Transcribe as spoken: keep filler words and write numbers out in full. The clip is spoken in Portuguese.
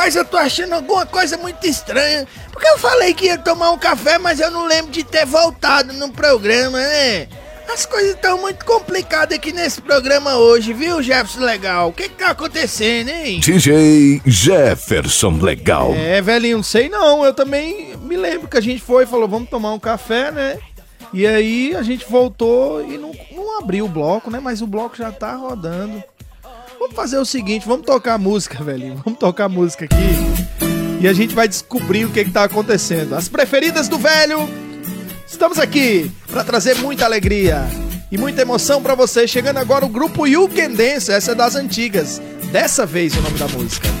Mas eu tô achando alguma coisa muito estranha, porque eu falei que ia tomar um café, mas eu não lembro de ter voltado no programa, né? As coisas estão muito complicadas aqui nesse programa hoje, viu, Jefferson Legal? O que que tá acontecendo, hein? D J Jefferson Legal. É, velhinho, não sei não, eu também me lembro que a gente foi e falou, vamos tomar um café, né? E aí a gente voltou e não, não abriu o bloco, né? Mas o bloco já tá rodando. Vamos fazer o seguinte, vamos tocar música, velhinho. Vamos tocar música aqui e a gente vai descobrir o que que tá acontecendo. As preferidas do velho. Estamos aqui pra trazer muita alegria e muita emoção pra você. Chegando agora o grupo You Can Dance, essa é das antigas. Dessa vez o nome da música.